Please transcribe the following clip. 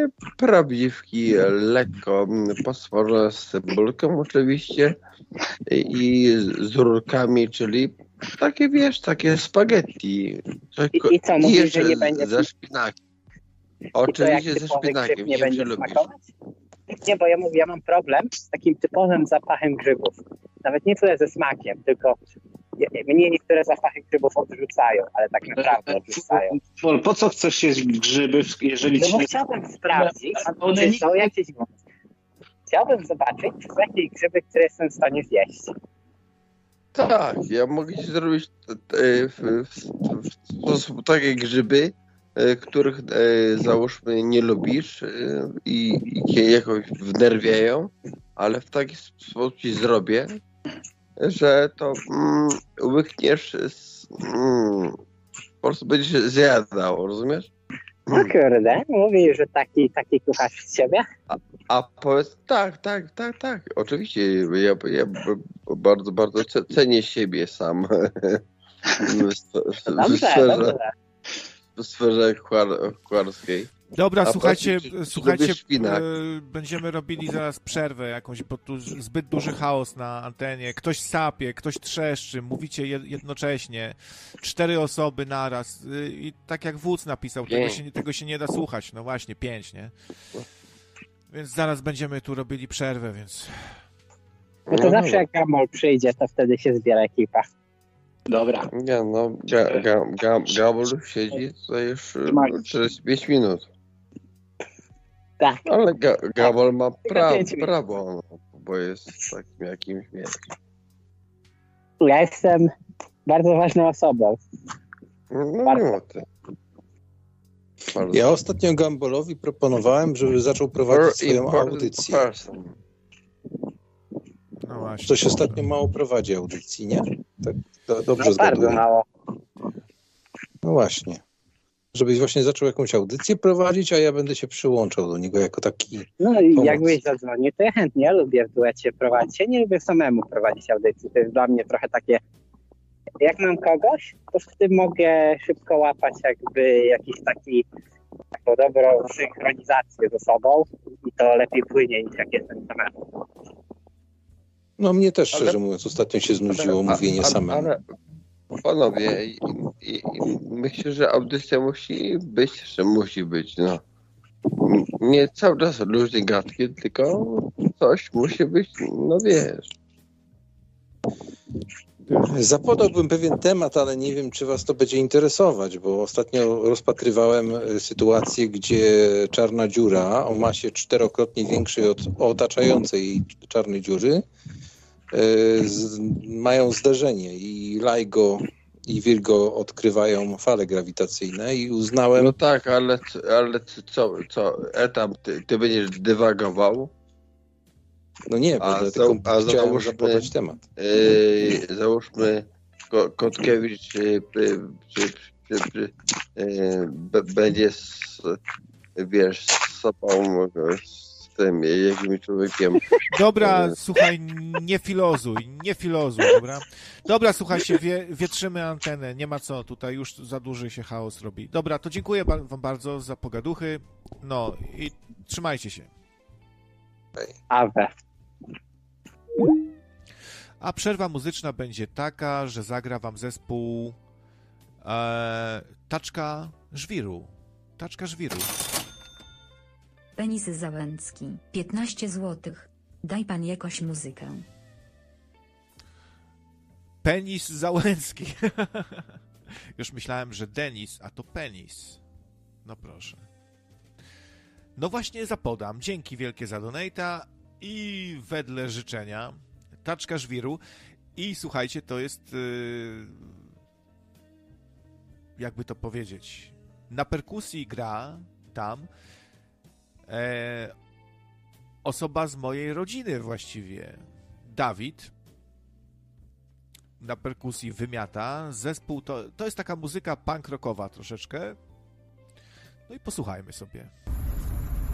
prawdziwki, lekko posmażone z cebulką oczywiście i z rurkami, czyli takie, wiesz, takie spaghetti. I co, mówisz, jeszcze że nie będzie ze szpinakiem. Oczywiście ze szpinakiem, nie nie wiem, czy będzie lubisz. smakować? Nie, bo ja mówię, ja mam problem z takim typowym zapachem grzybów. Nawet nie tyle ze smakiem, tylko mnie niektóre zapachy grzybów odrzucają, ale tak naprawdę odrzucają. Po co chcesz jeść grzyby, jeżeli No ci bo nie... chciałbym sprawdzić, one czy nie... są jakieś... Chciałbym zobaczyć, czy są jakieś grzyby, które jestem w stanie zjeść. Tak, ja mogę ci zrobić w sposób takie grzyby, których załóżmy nie lubisz i cię jakoś wnerwiają, ale w taki sposób ci zrobię, że to łykniesz, po prostu będziesz zjadał, rozumiesz? No kurde, mówisz, że taki kucharz z ciebie? A powiedz, tak, oczywiście, ja bardzo, bardzo cenię siebie sam w sferze kucharskiej. Dobra, słuchajcie, będziemy robili zaraz przerwę jakąś, bo tu zbyt duży chaos na antenie. Ktoś sapie, ktoś trzeszczy, mówicie jednocześnie. 4 osoby naraz. I tak jak wódz napisał, tego się nie da słuchać. No właśnie, 5, nie? Więc zaraz będziemy tu robili przerwę, więc... No to zawsze jak Gamol przyjdzie, to wtedy się zbiera ekipa. Dobra. Nie, no, Gamol siedzi tutaj już 45 minut. Tak. Ale Gamol ma prawo, no, bo jest takim jakimś miejscem. Ja jestem bardzo ważną osobą. No nie ma ty. Ja ostatnio Gambolowi proponowałem, żeby zaczął prowadzić swoją audycję. No właśnie. Coś ostatnio mało prowadzi audycji, nie? Tak, dobrze No bardzo mało. No właśnie. Żebyś właśnie zaczął jakąś audycję prowadzić, a ja będę się przyłączał do niego jako taki No i pomoc. jakbyś zadzwonił, to ja chętnie, ja lubię w duecie prowadzić. Ja nie lubię samemu prowadzić audycji. To jest dla mnie trochę takie... Jak mam kogoś, to wtedy mogę szybko łapać jakby jakiś taką dobrą synchronizację ze sobą i to lepiej płynie niż jak jestem samemu. No mnie też, szczerze mówiąc, ostatnio się znudziło mówienie samemu. Ale panowie, myślę, że audycja musi być, no. Nie cały czas luźne gadki, tylko coś musi być, no wiesz. Zapodałbym pewien temat, ale nie wiem, czy was to będzie interesować, bo ostatnio rozpatrywałem sytuację, gdzie czarna dziura o masie 4-krotnie większej od otaczającej czarnej dziury mają zderzenie i LIGO i Virgo odkrywają fale grawitacyjne i uznałem... No tak, ale co etap ty będziesz dywagował? No nie, bo tylko chciałem zapodać temat. Załóżmy, Kotkiewicz będzie wiesz, z sobą, z tym jakimś człowiekiem. Dobra, słuchaj, nie filozuj, dobra? Dobra, słuchajcie, wietrzymy antenę, nie ma co, tutaj już za duży się chaos robi. Dobra, to dziękuję wam bardzo za pogaduchy, no i trzymajcie się. Awe. A przerwa muzyczna będzie taka, że zagra wam zespół Taczka Żwiru. Penis Załęcki, 15 zł. Daj pan jakoś muzykę. Penis Załęcki. Już myślałem, że Denis, a to penis. No proszę. No właśnie zapodam. Dzięki wielkie za donata i wedle życzenia Taczka Żwiru. I słuchajcie, to jest jakby to powiedzieć, na perkusji gra tam osoba z mojej rodziny właściwie. Dawid na perkusji wymiata. Zespół to jest taka muzyka punk rockowa troszeczkę. No i posłuchajmy sobie.